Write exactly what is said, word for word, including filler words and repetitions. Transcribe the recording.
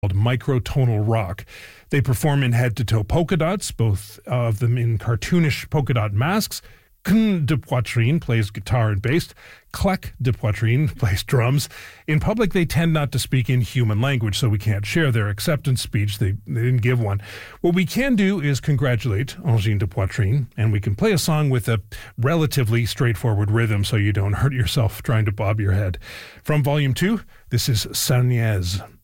called Microtonal Rock. They perform in head-to-toe polka dots, both of them in cartoonish polka dot masks. Kn de Poitrine plays guitar and bass. Klek de Poitrine plays drums. In public, they tend not to speak in human language, so we can't share their acceptance speech. They, they didn't give one. What we can do is congratulate Angine de Poitrine, and we can play a song with a relatively straightforward rhythm so you don't hurt yourself trying to bob your head. From Volume two, this is Sarniez.